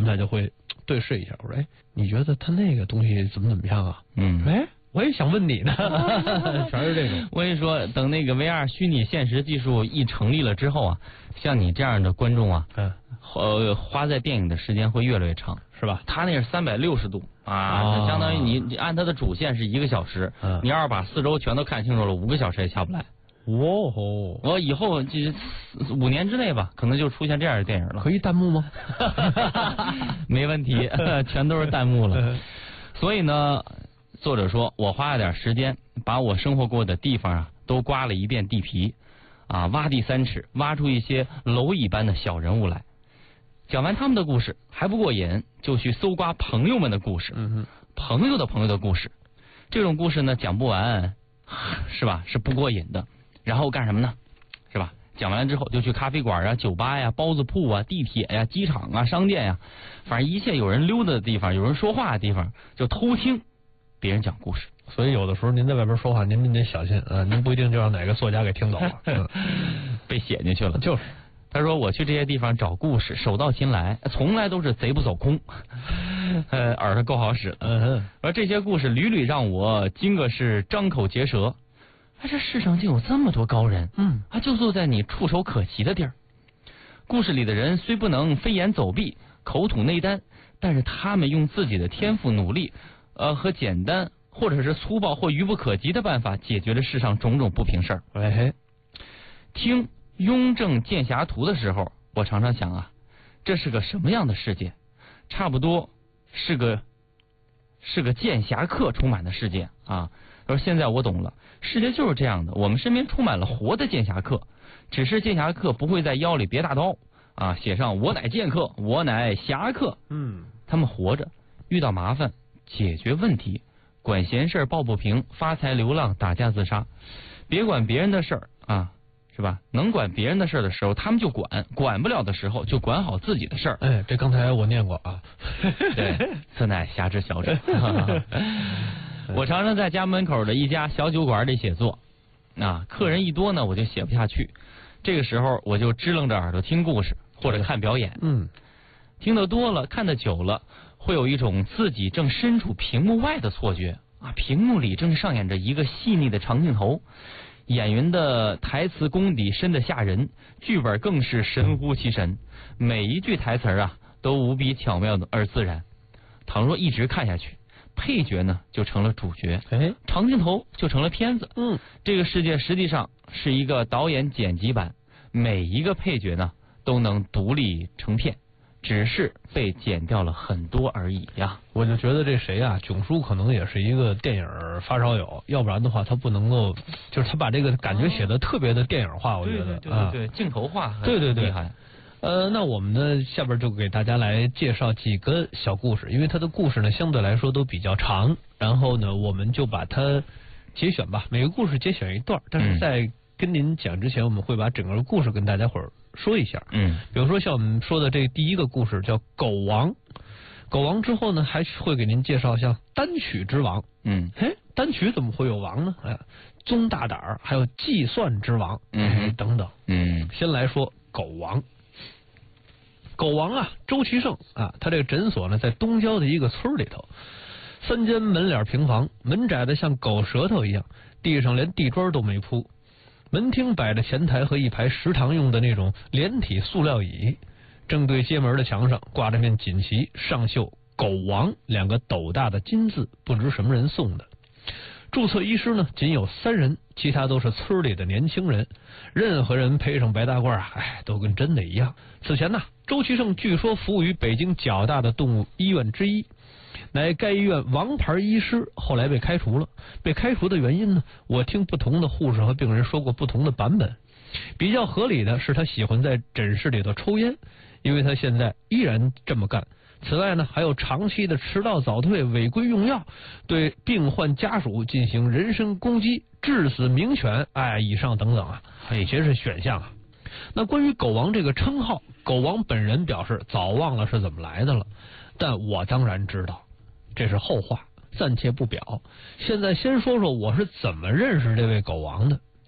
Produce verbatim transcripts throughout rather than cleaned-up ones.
台就会对视一下，我说哎，你觉得他那个东西怎么怎么样啊？ 嗯， 哎，我也想问你呢，全是这种。 我跟你说，等那个 V R 虚拟现实技术一成立了之后啊，像你这样的观众啊，嗯，呃，花在电影的时间会越来越长， 是吧？ 他那是三百六十度啊，啊相当于你你按他的主线是一个小时，嗯，你要是把四周全都看清楚了，五个小时也下不来。 哦吼！ 我以后就是五年之内吧，可能就出现这样的电影了。 可以弹幕吗？ 没问题，全都是弹幕了。所以呢，作者说我花了点时间，把我生活过的地方啊都刮了一遍地皮，啊，挖地三尺，挖出一些蝼蚁般的小人物来。讲完他们的故事还不过瘾，就去搜刮朋友们的故事，嗯哼，朋友的朋友的故事。这种故事呢讲不完，是吧？是不过瘾的。然后干什么呢？是吧？讲完了之后就去咖啡馆啊、酒吧呀、包子铺啊、地铁呀、机场啊、商店呀，反正一切有人溜达的地方、有人说话的地方，就偷听别人讲故事。 所以有的时候您在外边说话，您您得小心啊，您不一定就让哪个作家给听走了，嗯、 被写进去了。 就是， 他说我去这些地方找故事，手到擒来，从来都是贼不走空。呃，耳朵够好使。嗯哼，而这些故事屡屡让我经个是张口结舌。啊，这世上竟有这么多高人，嗯，啊，就坐在你触手可及的地儿。故事里的人虽不能飞檐走壁、口吐内丹，但是他们用自己的天赋、努力，呃，和简单或者是粗暴或愚不可及的办法，解决了世上种种不平事儿。 哎， 听《雍正剑侠图》的时候，我常常想啊，这是个什么样的世界？差不多是个是个剑侠客充满的世界啊。而现在我懂了，世界就是这样的，我们身边充满了活的剑侠客，只是剑侠客不会在腰里别大刀啊，写上我乃剑客，我乃侠客。嗯，他们活着，遇到麻烦解决问题，管闲事抱不平，发财流浪打架自杀，别管别人的事儿啊，是吧？能管别人的事儿的时候他们就管，管不了的时候就管好自己的事儿。 哎，这刚才我念过啊。 对，此乃侠之小者。我常常在家门口的一家小酒馆里写作，啊，客人一多呢，我就写不下去。这个时候我就支棱着耳朵听故事或者看表演。嗯，听得多了，看得久了，会有一种自己正身处屏幕外的错觉啊，屏幕里正上演着一个细腻的长镜头，演员的台词功底深得吓人，剧本更是神乎其神，每一句台词啊都无比巧妙而自然。倘若一直看下去，配角呢就成了主角，哎，长镜头就成了片子。嗯，这个世界实际上是一个导演剪辑版，每一个配角呢都能独立成片，只是被剪掉了很多而已呀。 我就觉得这谁啊，囧叔可能也是一个电影发烧友，要不然的话他不能够，就是他把这个感觉写的特别的电影化，我觉得， 对对对对，镜头化， 对对对， 厉害。 呃，那我们呢，下边就给大家来介绍几个小故事，因为它的故事呢相对来说都比较长，然后呢，我们就把它节选吧，每个故事节选一段，但是在跟您讲之前，我们会把整个故事跟大家伙儿说一下。嗯，比如说像我们说的这第一个故事叫狗王，狗王之后呢，还会给您介绍像单曲之王。嗯，哎，单曲怎么会有王呢？哎，宗大胆儿，还有计算之王，嗯，等等。嗯，先来说狗王。狗王啊，周其胜啊，他这个诊所呢在东郊的一个村里头，三间门脸平房，门窄的像狗舌头一样，地上连地砖都没铺。门厅摆着前台和一排食堂用的那种连体塑料椅，正对街门的墙上挂着面锦旗，上绣狗王两个斗大的金字，不知什么人送的。注册医师呢仅有三人，其他都是村里的年轻人，任何人配上白大褂啊，哎，都跟真的一样。此前呢，周其胜据说服务于北京较大的动物医院之一，乃该医院王牌医师，后来被开除了。被开除的原因呢，我听不同的护士和病人说过不同的版本。比较合理的是他喜欢在诊室里头抽烟，因为他现在依然这么干。此外呢，还有长期的迟到早退、违规用药，对病患家属进行人身攻击、致死明犬，哎，以上等等啊，这些是选项啊。那关于狗王这个称号，狗王本人表示早忘了是怎么来的了，但我当然知道，这是后话，暂且不表。现在先说说我是怎么认识这位狗王的。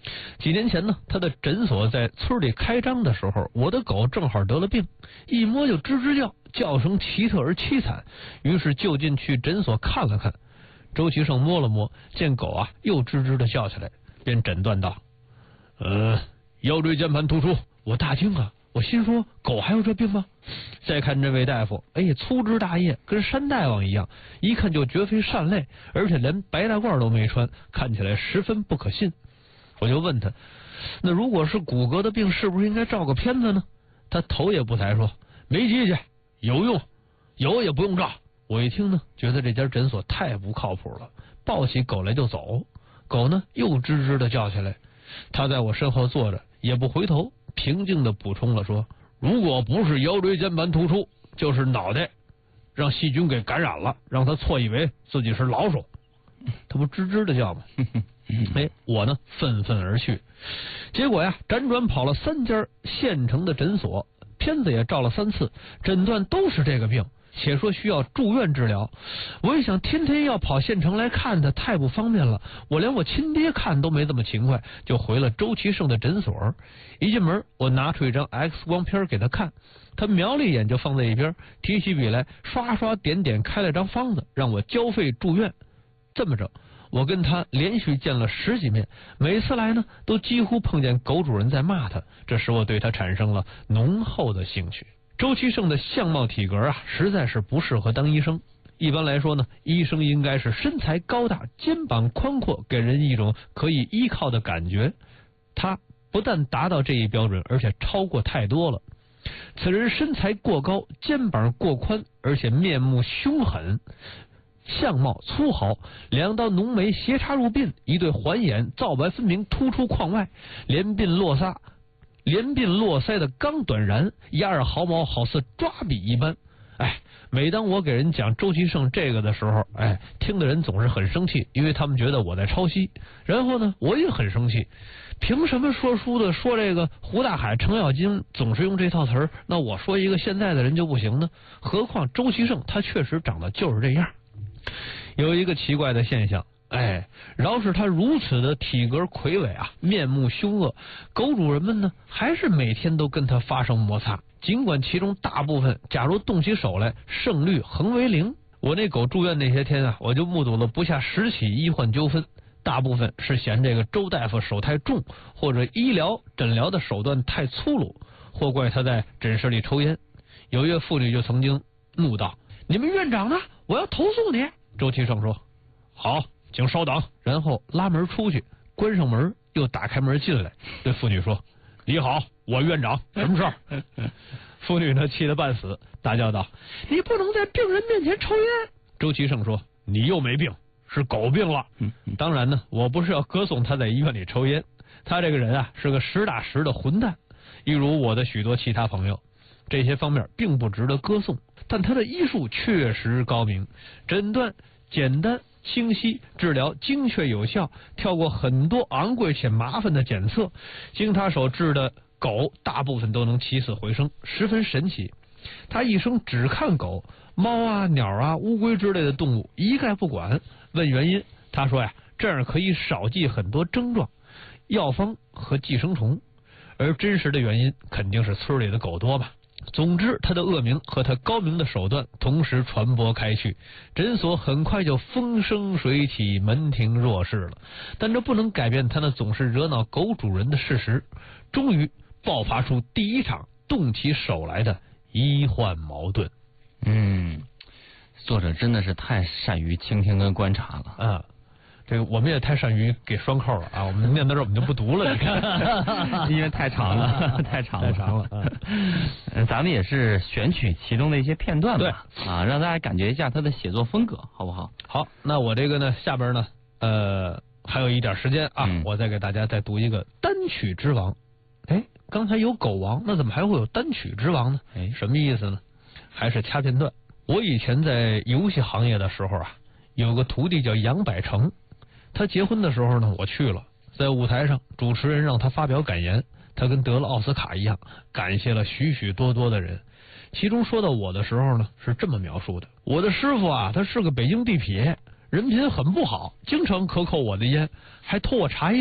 几年前呢，他的诊所在村里开张的时候，我的狗正好得了病，一摸就吱吱叫，叫声奇特而凄惨，于是就近去诊所看了看。周其胜摸了摸，见狗啊又吱吱的叫起来，便诊断道：呃，腰椎间盘突出。我大惊啊，我心说狗还有这病吗？再看这位大夫，哎，粗枝大叶，跟山大王一样，一看就绝非善类，而且连白大褂都没穿，看起来十分不可信。我就问他，那如果是骨骼的病，是不是应该照个片子呢？他头也不抬说，没机器，有用，有也不用照。我一听呢，觉得这家诊所太不靠谱了，抱起狗来就走。狗呢又吱吱的叫起来，他在我身后坐着，也不回头，平静的补充了说，如果不是腰椎间盘突出，就是脑袋让细菌给感染了，让他错以为自己是老鼠。他不吱吱的叫吗？哎，我呢愤愤而去，结果呀，辗转跑了三家县城的诊所，片子也照了三次，诊断都是这个病，且说需要住院治疗。我一想，天天要跑县城来看他，太不方便了，我连我亲爹看都没这么勤快，就回了周其胜的诊所。一进门，我拿出一张 X 光片给他看，他瞄了一眼就放在一边，提起笔来刷刷点点开了张方子，让我交费住院。这么着，我跟他连续见了十几面，每次来呢都几乎碰见狗主人在骂他，这使我对他产生了浓厚的兴趣。周其胜的相貌体格啊，实在是不适合当医生。一般来说呢，医生应该是身材高大，肩膀宽阔，给人一种可以依靠的感觉。他不但达到这一标准，而且超过太多了。此人身材过高，肩膀过宽，而且面目凶狠，相貌粗豪，两道浓眉斜插入鬓，一对环眼皂白分明，突出眶外，连鬓落腮，连鬓络腮的刚短髯，压耳毫毛好似抓笔一般。哎，每当我给人讲周其胜这个的时候，哎，听的人总是很生气，因为他们觉得我在抄袭。然后呢，我也很生气，凭什么说书的说这个胡大海、程咬金总是用这套词儿，那我说一个现在的人就不行呢？何况周其胜他确实长得就是这样。有一个奇怪的现象，哎，饶是他如此的体格魁伟啊，面目凶恶，狗主人们呢还是每天都跟他发生摩擦。尽管其中大部分假如动起手来，胜率横为零。我那狗住院那些天啊，我就目睹了不下十起医患纠纷，大部分是嫌这个周大夫手太重，或者医疗诊疗的手段太粗鲁，或怪他在诊室里抽烟。有一位妇女就曾经怒道：“你们院长呢？我要投诉你！”周其胜说：“好，请稍等。”然后拉门出去，关上门又打开门进来，对妇女说：“你好，我院长，什么事儿？”妇女呢气得半死，大叫道：“你不能在病人面前抽烟！”周其胜说：“你又没病，是狗病了。”当然呢，我不是要歌颂他在医院里抽烟，他这个人啊是个实打实的混蛋，一如我的许多其他朋友。这些方面并不值得歌颂，但他的医术确实高明，诊断简单清晰，治疗精确有效，跳过很多昂贵且麻烦的检测，经他手治的狗大部分都能起死回生，十分神奇。他一生只看狗，猫啊、鸟啊、乌龟之类的动物一概不管。问原因，他说呀，这样可以少记很多症状、药方和寄生虫，而真实的原因肯定是村里的狗多吧。总之，他的恶名和他高明的手段同时传播开去，诊所很快就风生水起，门庭若市了。但这不能改变他那总是惹恼狗主人的事实。终于爆发出第一场动起手来的医患矛盾。 嗯，作者真的是太善于倾听跟观察了啊。这个我们也太善于给双扣了啊！我们念到这儿我们就不读了，你看， 因为太长了，太长了， 太长了。 嗯，咱们也是选取其中的一些片段吧，啊，让大家感觉一下他的写作风格，好不好？ 好，那我这个呢，下边呢，呃，还有一点时间啊，嗯、我再给大家再读一个单曲之王。哎，刚才有狗王，那怎么还会有单曲之王呢？哎，什么意思呢？还是掐片段。我以前在游戏行业的时候啊，有个徒弟叫杨百成。他结婚的时候呢，我去了，在舞台上，主持人让他发表感言，他跟得了奥斯卡一样，感谢了许许多多的人。其中说到我的时候呢，是这么描述的：我的师傅啊，他是个北京地痞，人品很不好，经常克扣我的烟，还偷我茶叶，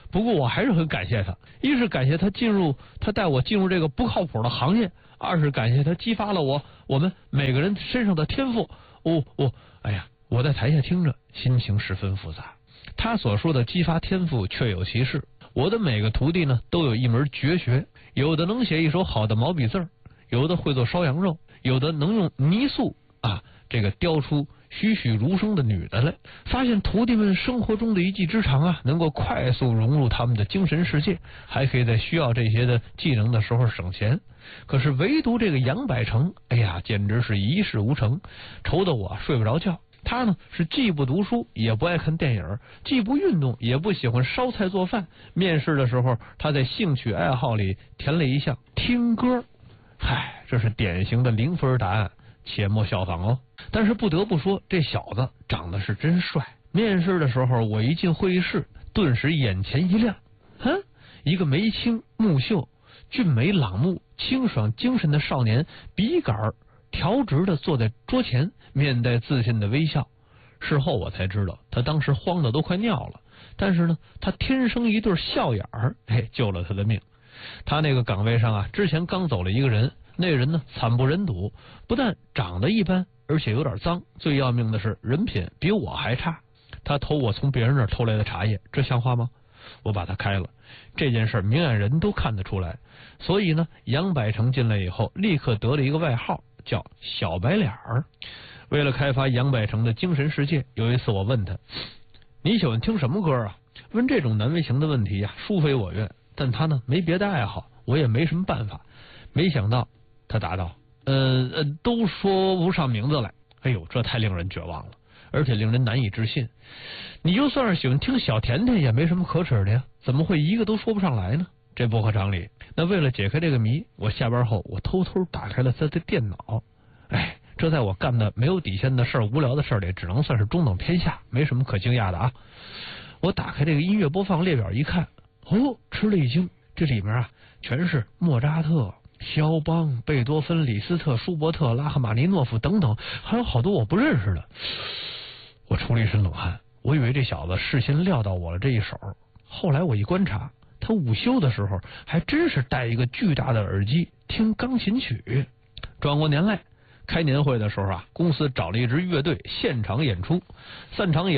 不过我还是很感谢他，一是感谢他进入他带我进入这个不靠谱的行业，二是感谢他激发了我我们每个人身上的天赋。我我哎呀，我在台下听着，心情十分复杂。他所说的激发天赋确有其事。我的每个徒弟呢，都有一门绝学，有的能写一手好的毛笔字，有的会做烧羊肉，有的能用泥塑啊这个雕出栩栩如生的女的来。发现徒弟们生活中的一技之长啊，能够快速融入他们的精神世界，还可以在需要这些的技能的时候省钱。可是唯独这个杨百成，哎呀，简直是一事无成，愁得我睡不着觉。他呢是既不读书，也不爱看电影，既不运动，也不喜欢烧菜做饭。面试的时候，他在兴趣爱好里填了一项听歌。嗨，这是典型的零分答案，切莫效仿哦。但是不得不说，这小子长得是真帅。面试的时候，我一进会议室，顿时眼前一亮，哼，一个眉清目秀、俊美朗目、清爽精神的少年，笔杆调直的坐在桌前，面带自信的微笑。事后我才知道，他当时慌得都快尿了。但是呢，他天生一对笑眼儿，哎，救了他的命。他那个岗位上啊，之前刚走了一个人，那个人呢惨不忍睹，不但长得一般，而且有点脏，最要命的是人品比我还差。他偷我从别人那儿偷来的茶叶，这像话吗？我把他开了。这件事明眼人都看得出来。所以呢，杨百成进来以后，立刻得了一个外号，叫小白脸儿。为了开发杨百成的精神世界，有一次我问他，你喜欢听什么歌啊？问这种难为情的问题呀、啊，殊非我愿。但他呢没别的爱好，我也没什么办法。没想到他答道，呃呃，都说不上名字来。哎呦，这太令人绝望了，而且令人难以置信。你就算是喜欢听小甜甜，也没什么可耻的呀，怎么会一个都说不上来呢？这不合常理。那为了解开这个谜，我下班后我偷偷打开了他的电脑。哎，这在我干的没有底线的事儿、无聊的事儿里，只能算是中等偏下，没什么可惊讶的啊。我打开这个音乐播放列表一看，哦，吃了一惊，这里面啊全是莫扎特、肖邦、贝多芬、李斯特、舒伯特、拉赫玛尼诺夫等等，还有好多我不认识的。我出了一身冷汗，我以为这小子事先料到我了这一手。后来我一观察，他午休的时候还真是戴一个巨大的耳机听钢琴曲。转过年来，开年会的时候啊，公司找了一支乐队现场演出，散场以